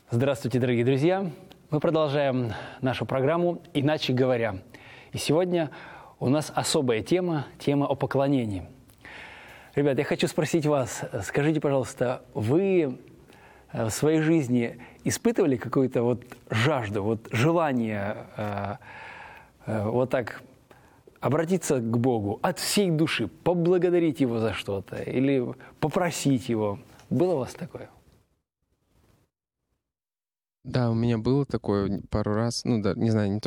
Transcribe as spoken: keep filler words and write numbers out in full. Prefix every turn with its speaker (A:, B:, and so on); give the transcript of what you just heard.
A: Здравствуйте, дорогие друзья! Мы продолжаем нашу программу «Иначе говоря». И сегодня у нас особая тема, тема о поклонении. Ребят, я хочу спросить вас, скажите, пожалуйста, вы в своей жизни испытывали какую-то вот жажду, вот желание э, э, вот так обратиться к Богу от всей души, поблагодарить Его за что-то или попросить Его? Было у вас такое?
B: Да, у меня было такое пару раз, ну да, не знаю, не то